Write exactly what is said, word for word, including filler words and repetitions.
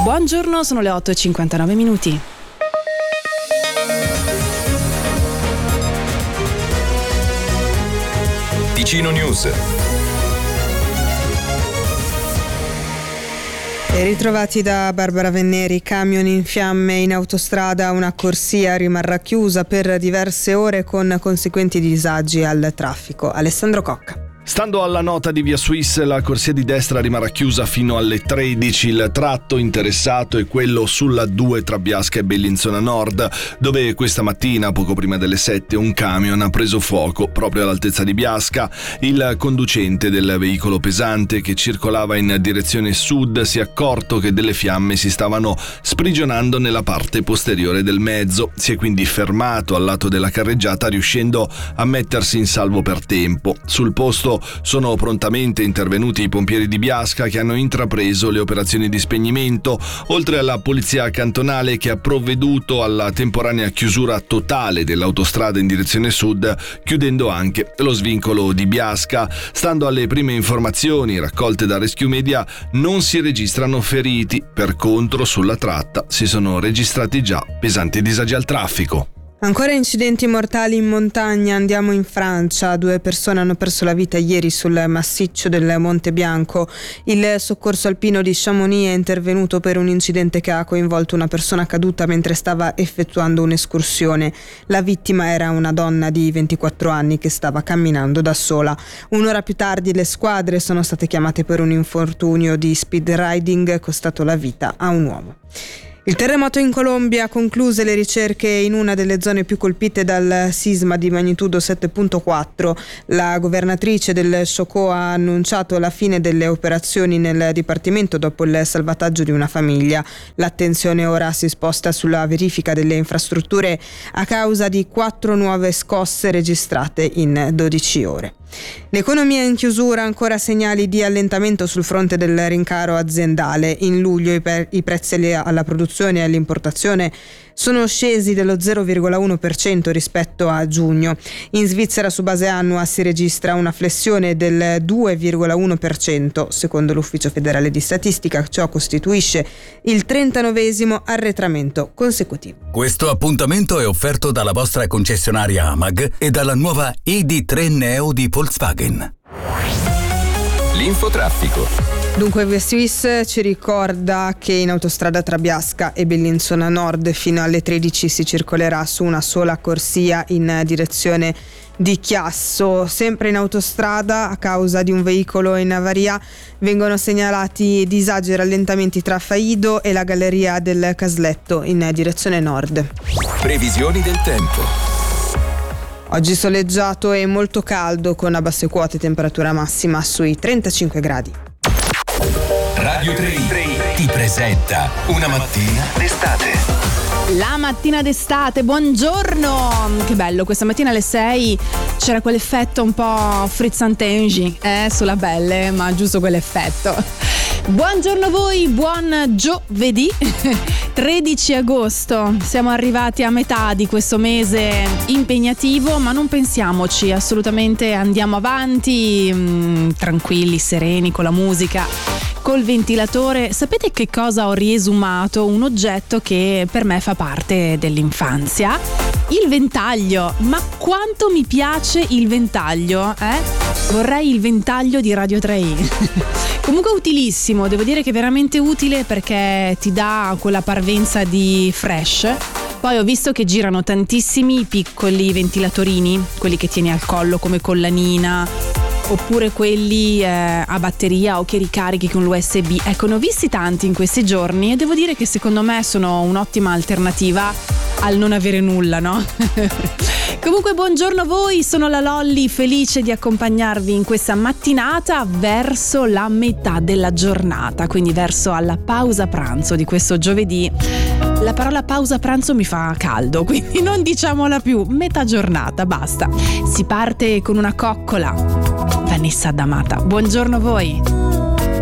Buongiorno, sono le otto e cinquantanove minuti. Ticino News. E ritrovati da Barbara Venneri, camion in fiamme in autostrada, una corsia rimarrà chiusa per diverse ore con conseguenti disagi al traffico. Alessandro Cocca. Stando alla nota di Via Swiss, la corsia di destra rimarrà chiusa fino alle tredici. Il tratto interessato è quello sulla due tra Biasca e Bellinzona Nord, dove questa mattina, poco prima delle sette, un camion ha preso fuoco proprio all'altezza di Biasca. Il conducente del veicolo pesante che circolava in direzione sud si è accorto che delle fiamme si stavano sprigionando nella parte posteriore del mezzo. Si è quindi fermato al lato della carreggiata, riuscendo a mettersi in salvo per tempo. Sul posto sono prontamente intervenuti i pompieri di Biasca, che hanno intrapreso le operazioni di spegnimento, oltre alla polizia cantonale che ha provveduto alla temporanea chiusura totale dell'autostrada in direzione sud, chiudendo anche lo svincolo di Biasca. Stando alle prime informazioni raccolte da Rescue Media, non si registrano feriti. Per contro, sulla tratta si sono registrati già pesanti disagi al traffico. Ancora incidenti mortali in montagna, andiamo in Francia. Due persone hanno perso la vita ieri sul massiccio del Monte Bianco. Il soccorso alpino di Chamonix è intervenuto per un incidente che ha coinvolto una persona caduta mentre stava effettuando un'escursione. La vittima era una donna di ventiquattro anni che stava camminando da sola. Un'ora più tardi le squadre sono state chiamate per un infortunio di speed riding costato la vita a un uomo. Il terremoto in Colombia ha concluse le ricerche in una delle zone più colpite dal sisma di magnitudo sette virgola quattro. La governatrice del Chocó ha annunciato la fine delle operazioni nel dipartimento dopo il salvataggio di una famiglia. L'attenzione ora si sposta sulla verifica delle infrastrutture a causa di quattro nuove scosse registrate in dodici ore. L'economia in chiusura, ancora segnali di allentamento sul fronte del rincaro aziendale. In luglio i, pe- i prezzi alla produzione e all'importazione sono scesi dello zero virgola uno per cento rispetto a giugno. In Svizzera su base annua si registra una flessione del due virgola uno per cento. Secondo l'Ufficio federale di statistica, ciò costituisce il trentanovesimo arretramento consecutivo. Questo appuntamento è offerto dalla vostra concessionaria Amag e dalla nuova I D tre Neo di Volkswagen. L'infotraffico. Dunque Via Swiss ci ricorda che in autostrada tra Biasca e Bellinzona Nord fino alle tredici si circolerà su una sola corsia in direzione di Chiasso. Sempre in autostrada, a causa di un veicolo in avaria, vengono segnalati disagi e rallentamenti tra Faido e la galleria del Casletto in direzione nord. Previsioni del tempo. Oggi soleggiato e molto caldo con a basse quote temperatura massima sui trentacinque gradi. Radio tre ti presenta Una mattina d'estate. La mattina d'estate, buongiorno! Che bello, questa mattina alle sei c'era quell'effetto un po' frizzantengi, eh, sulla pelle, ma giusto quell'effetto. Buongiorno a voi, buon giovedì tredici agosto. Siamo arrivati a metà di questo mese impegnativo, ma non pensiamoci, assolutamente andiamo avanti, mh, tranquilli, sereni, con la musica, col ventilatore. Sapete che cosa ho riesumato? Un oggetto che per me fa parte dell'infanzia. Il ventaglio. Ma quanto mi piace il ventaglio, eh? Vorrei il ventaglio di Radio tre. Comunque utilissimo, devo dire che è veramente utile perché ti dà quella parvenza di fresh. Poi ho visto che girano tantissimi piccoli ventilatorini, quelli che tieni al collo come collanina, oppure quelli eh, a batteria o che ricarichi con l'U S B. Ecco, ne ho visti tanti in questi giorni e devo dire che secondo me sono un'ottima alternativa al non avere nulla, no? Comunque buongiorno a voi, sono la Lolli, felice di accompagnarvi in questa mattinata verso la metà della giornata, quindi verso alla pausa pranzo di questo giovedì. La parola pausa pranzo mi fa caldo, quindi non diciamola più, metà giornata, basta. Si parte con una coccola. Vanessa D'Amata, buongiorno a voi.